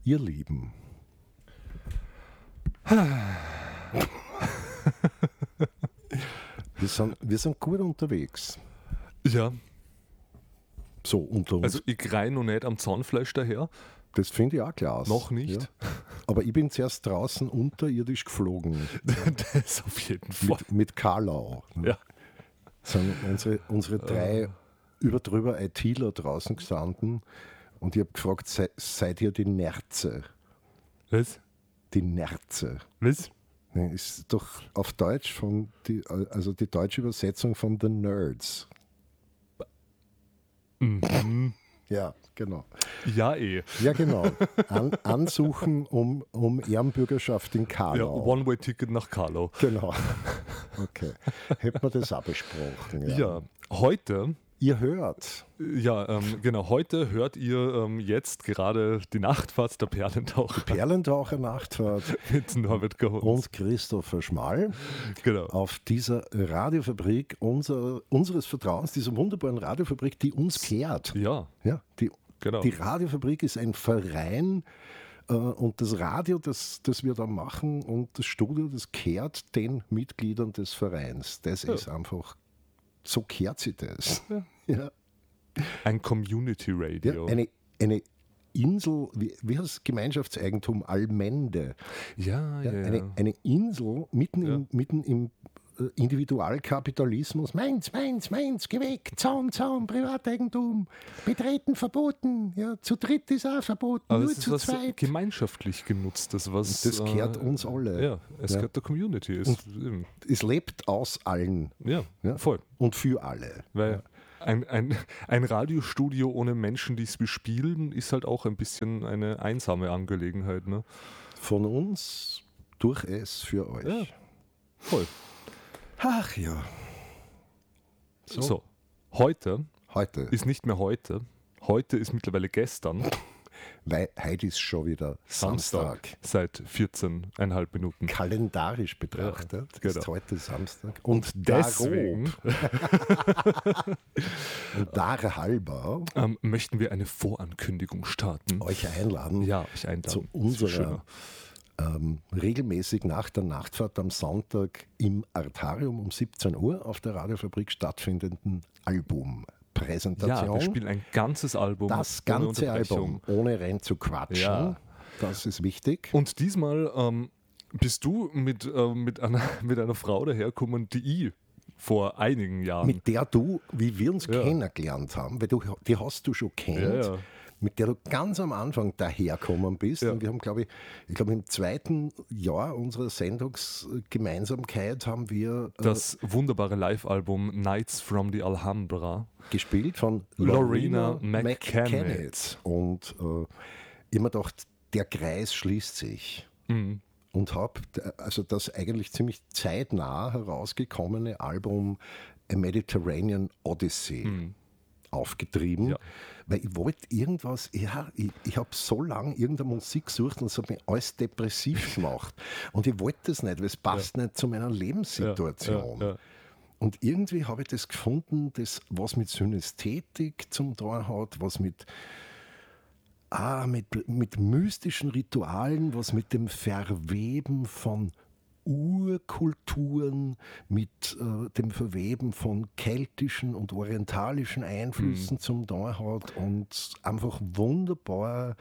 Ihr Lieben. Wir sind gut unterwegs. Ja. So unter uns. Also ich reih noch nicht am Zahnfleisch daher. Das finde ich auch klasse. Noch nicht. Ja. Aber ich bin zuerst draußen unterirdisch geflogen. Das auf jeden Fall. Mit Karlau. Ja. Sind unsere drei drüber ITler draußen gestanden und ich habe gefragt, seid ihr die Nerze? Was? Die Nerze. Was? Nee, ist doch auf Deutsch also die deutsche Übersetzung von The Nerds. Mhm. Ja, genau. Ja, eh. Ja, genau. Ansuchen um Ehrenbürgerschaft in Ja, Karlau. One-Way-Ticket nach Karlau. Genau. Okay. Hätten wir das auch besprochen. Ja, heute. Ihr hört. Ja, genau. Heute hört ihr jetzt gerade die Nachtfahrt der Perlentaucher. Perlentaucher Nachtfahrt Mit Norbert Gahunz. und Christopher Schmall. Genau. Auf dieser Radiofabrik unseres Vertrauens, dieser wunderbaren Radiofabrik, die uns kehrt. Ja, Ja, genau. Die Radiofabrik ist ein Verein und das Radio, das wir da machen und das Studio, das kehrt den Mitgliedern des Vereins. Das ist einfach, so kehrt sich das. Ja. Ja. Ein Community Radio. Ja, eine Insel, wie heißt es, Gemeinschaftseigentum, Allmende. Ja. Eine Insel mitten im Individualkapitalismus. Meins, geh weg, Zaun, Privateigentum, betreten verboten, ja, zu dritt ist auch verboten, Aber nur es ist zu was zweit. gemeinschaftlich genutztes, was. Das kehrt uns alle. Ja, es gehört der Community. Es lebt aus allen. Ja, Ja. voll. Und für alle. Weil ein Radiostudio ohne Menschen, die es bespielen, ist halt auch ein bisschen eine einsame Angelegenheit. Ne? Von uns, durch es, für euch. Ja, voll. Ach ja. So, heute Heute, ist nicht mehr heute. Heute ist mittlerweile gestern, weil heute ist schon wieder Samstag. seit 14,5 Minuten. Kalendarisch betrachtet ist genau. heute Samstag. Und Deswegen dar halber möchten wir eine Vorankündigung starten. euch einladen Ja, ich einladen. zu Das ist viel unserer schöner. regelmäßig nach der Nachtfahrt am Sonntag im Artarium um 17 Uhr auf der Radiofabrik stattfindenden Albumpräsentation. Ja, wir spielen ein ganzes Album. Das ohne ganze Unterbrechung. Album, ohne rein zu quatschen. Ja. Das ist wichtig. Und diesmal bist du mit einer Frau dahergekommen, die ich vor einigen Jahren. Mit der du, wie wir uns Ja. kennengelernt haben, weil die hast du schon kennt, Ja. mit der du ganz am Anfang daherkommen bist. Ja. Und wir haben, glaube ich, im zweiten Jahr unserer Sendungsgemeinsamkeit haben wir Das wunderbare Live-Album Nights from the Alhambra. gespielt von Lorena McKennett. Und immer gedacht, der Kreis schließt sich. Mhm. Und habe also das eigentlich ziemlich zeitnah herausgekommene Album A Mediterranean Odyssey aufgetrieben, Ja. weil ich wollte irgendwas, ich habe so lange irgendeine Musik gesucht und es hat mich alles depressiv gemacht. Und ich wollte das nicht, weil es passt nicht zu meiner Lebenssituation. Ja. Und irgendwie habe ich das gefunden, das was mit Synästhetik zum tun hat, was mit mystischen Ritualen, was mit dem Verweben von Urkulturen, mit dem Verweben von keltischen und orientalischen Einflüssen zum tun hat und einfach wunderbar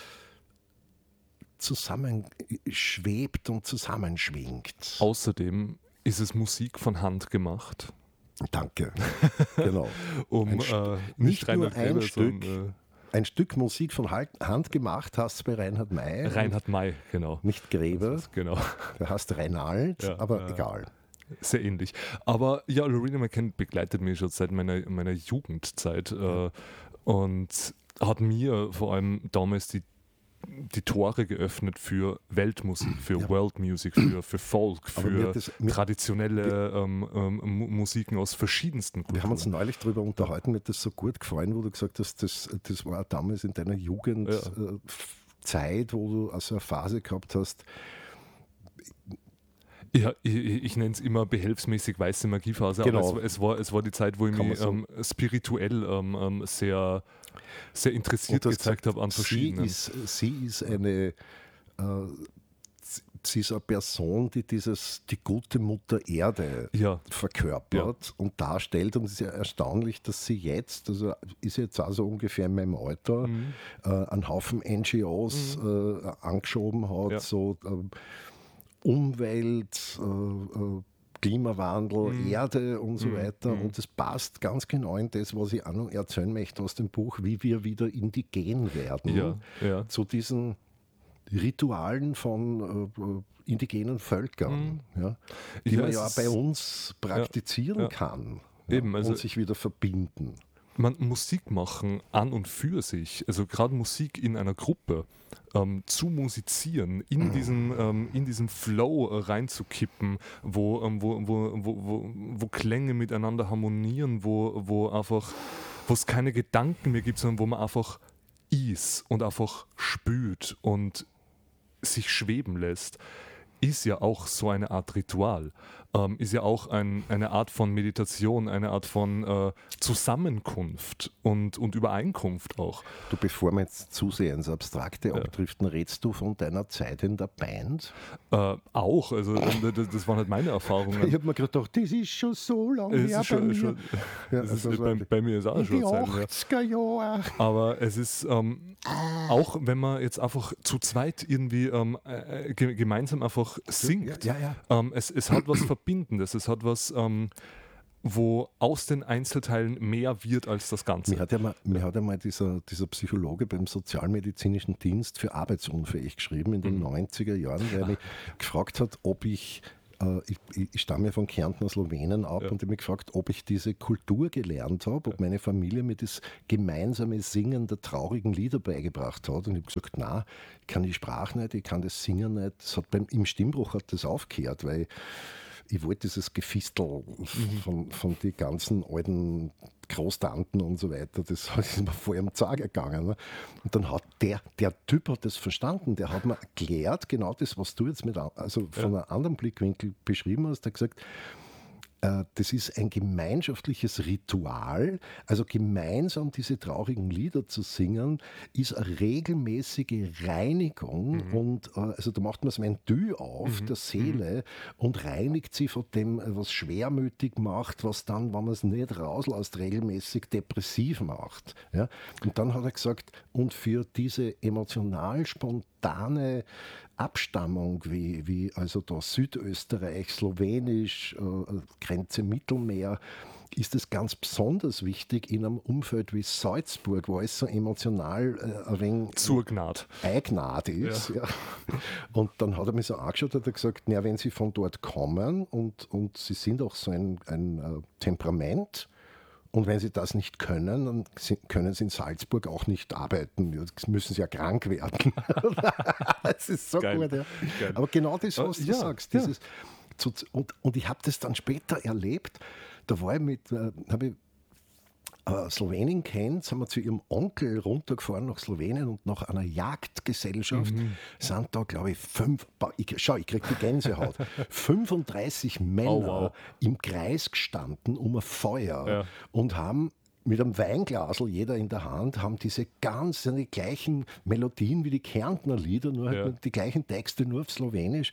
zusammenschwebt und zusammenschwingt. Außerdem ist es Musik von Hand gemacht. Danke. Genau. Nicht nicht nur Reinhard ein Grebe, Stück. sondern Ein Stück Musik von Hand gemacht hast du bei Reinhard May. Reinhard May, genau. Nicht Gräber. Genau. Der heißt Reinald, Ja, aber egal. Sehr ähnlich. Aber ja, Lorena McKennett begleitet mich schon seit meiner Jugendzeit und hat mir vor allem damals die Tore geöffnet für Weltmusik, für World Music, für Folk, Aber mir für hat das- traditionelle Musiken aus verschiedensten Kulturen. Wir haben uns neulich darüber unterhalten, mir hat das so gut gefallen, wo du gesagt hast, das war damals in deiner Jugendzeit, wo du also eine Phase gehabt hast. Ja, ich nenne es immer behelfsmäßig weiße Magiephase, Genau. aber es war die Zeit, wo ich mich spirituell sehr, sehr interessiert gezeigt habe an verschiedenen. Sie ist eine sie ist eine Person, die die gute Mutter Erde verkörpert und darstellt. Und es ist ja erstaunlich, dass sie jetzt, also ist jetzt also ungefähr in meinem Alter, einen Haufen NGOs angeschoben hat, so Umwelt, Klimawandel, Erde und so weiter. Und das passt ganz genau in das, was ich auch noch erzählen möchte aus dem Buch, wie wir wieder indigen werden zu diesen Ritualen von indigenen Völkern, die man ja auch bei uns praktizieren kann Eben, also und sich wieder verbinden. Musik machen an und für sich, also gerade Musik in einer Gruppe, zu musizieren, in diesen Flow reinzukippen, wo Klänge miteinander harmonieren, wo es keine Gedanken mehr gibt, sondern wo man einfach ist und einfach spürt und sich schweben lässt, ist ja auch so eine Art Ritual, ist ja auch eine Art von Meditation, eine Art von Zusammenkunft und Übereinkunft auch. Du, bevor wir jetzt zu sehr ins Abstrakte abdriften, redest du von deiner Zeit in der Band? Auch, also das waren halt meine Erfahrungen. Ich habe mir gedacht, das ist schon so lange her bei mir. Bei mir ist auch schon die 80er Jahre. Aber es ist auch, wenn man jetzt einfach zu zweit irgendwie gemeinsam einfach singt, es hat was Verbindendes, es hat was, wo aus den Einzelteilen mehr wird als das Ganze. Mir hat einmal dieser Psychologe beim Sozialmedizinischen Dienst für arbeitsunfähig geschrieben in den 90er Jahren, der mich gefragt hat, ob ich stamme von Kärntner Slowenen ab und ich mich gefragt, ob ich diese Kultur gelernt habe, ob meine Familie mir das gemeinsame Singen der traurigen Lieder beigebracht hat. Und ich habe gesagt, nein, ich kann die Sprache nicht, ich kann das Singen nicht. Im Stimmbruch hat das aufgehört, weil ich wollte dieses Gefistel von den ganzen alten Großtanten und so weiter, das ist mir vorher am Zahn gegangen. Ne? Und dann hat der Typ hat das verstanden, der hat mir erklärt, genau das, was du jetzt von einem anderen Blickwinkel beschrieben hast, der hat gesagt, das ist ein gemeinschaftliches Ritual, also gemeinsam diese traurigen Lieder zu singen, ist eine regelmäßige Reinigung und also da macht man das Ventil auf der Seele und reinigt sie von dem, was schwermütig macht, was dann, wenn man es nicht rauslässt, regelmäßig depressiv macht. Ja? Und dann hat er gesagt, und für diese emotional spontane Abstammung wie also da Südösterreich, Slowenisch, Grenze Mittelmeer, ist es ganz besonders wichtig in einem Umfeld wie Salzburg, wo es so emotional ein wenig Eigenart ist. Ja. Und dann hat er mich so angeschaut und hat gesagt, na, wenn Sie von dort kommen und Sie sind auch so ein Temperament, und wenn Sie das nicht können, dann können Sie in Salzburg auch nicht arbeiten. Jetzt müssen Sie ja krank werden. Das ist so Geil. gut. Ja. Aber genau das, was du sagst. Und ich habe das dann später erlebt. Da war ich habe ich Slowenien kennt, sind wir zu ihrem Onkel runtergefahren nach Slowenien und nach einer Jagdgesellschaft sind da, glaube ich, ich kriege die Gänsehaut, 35 Männer im Kreis gestanden um ein Feuer und haben mit einem Weinglasl jeder in der Hand, haben die gleichen Melodien wie die Kärntner Lieder, nur halt die gleichen Texte, nur auf Slowenisch,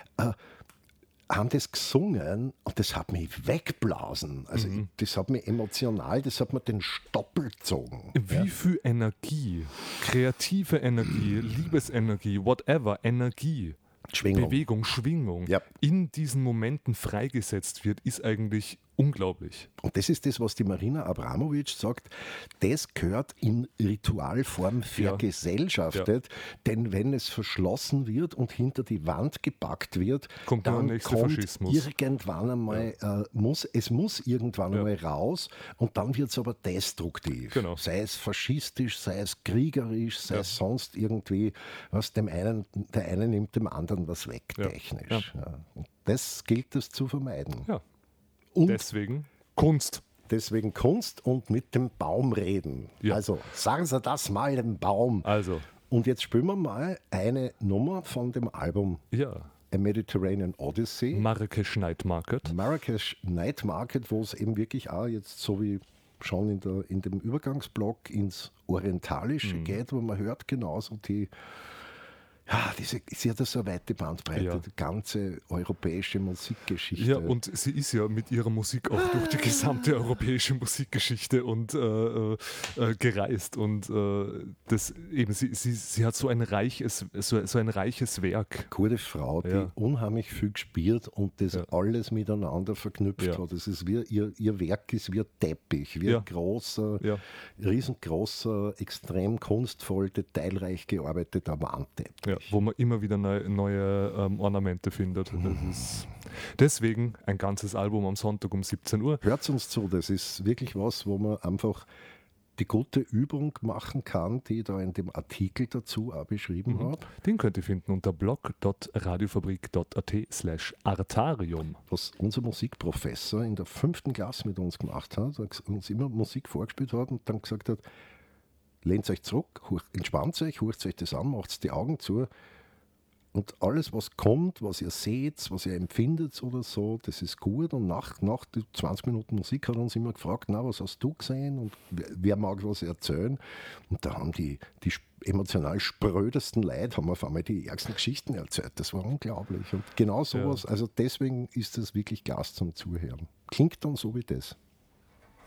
haben das gesungen und das hat mich weggeblasen. Also das hat mich emotional, das hat mir den Stoppel gezogen. Wie viel Energie, kreative Energie, Liebesenergie, whatever, Energie, Bewegung, Schwingung in diesen Momenten freigesetzt wird, ist eigentlich unglaublich. Und das ist das, was die Marina Abramovic sagt, das gehört in Ritualform vergesellschaftet, denn wenn es verschlossen wird und hinter die Wand gepackt wird, kommt dann Faschismus. Irgendwann einmal, es muss irgendwann einmal raus und dann wird es aber destruktiv. Genau. Sei es faschistisch, sei es kriegerisch, sei es sonst irgendwie, der eine nimmt dem anderen was weg, technisch. Ja. Und das gilt es zu vermeiden. Ja. Und deswegen Kunst. Deswegen Kunst und mit dem Baum reden. Ja. Also sagen Sie das mal dem Baum. Also. Und jetzt spielen wir mal eine Nummer von dem Album A Mediterranean Odyssey. Marrakesch Night Market. Marrakesch Night Market, wo es eben wirklich auch jetzt so wie schon in dem Übergangsblock ins Orientalische geht, wo man hört genauso sie hat so eine weite Bandbreite, die ganze europäische Musikgeschichte. Ja, und sie ist ja mit ihrer Musik auch durch die gesamte europäische Musikgeschichte und gereist. Und sie hat so ein reiches Werk. Gute Frau, die unheimlich viel gespielt und das alles miteinander verknüpft hat. Das ist wie, ihr Werk ist wie ein Teppich, wie ein großer, riesengroßer, extrem kunstvoll, detailreich gearbeiteter Wandteppich. Ja, wo man immer wieder neue Ornamente findet. Das ist deswegen ein ganzes Album am Sonntag um 17 Uhr. Hört uns zu, das ist wirklich was, wo man einfach die gute Übung machen kann, die ich da in dem Artikel dazu auch beschrieben habe. Den könnt ihr finden unter blog.radiofabrik.at/Artarium. Was unser Musikprofessor in der 5. Klasse mit uns gemacht hat, uns immer Musik vorgespielt hat und dann gesagt hat, lehnt euch zurück, entspannt euch, hört euch das an, macht die Augen zu und alles, was kommt, was ihr seht, was ihr empfindet oder so, das ist gut. Und nach 20 Minuten Musik hat er uns immer gefragt, na, was hast du gesehen und wer mag was erzählen? Und da haben die emotional sprödesten Leute haben auf einmal die ärgsten Geschichten erzählt. Das war unglaublich. Und genau sowas, also deswegen ist das wirklich Gas zum Zuhören. Klingt dann so wie das.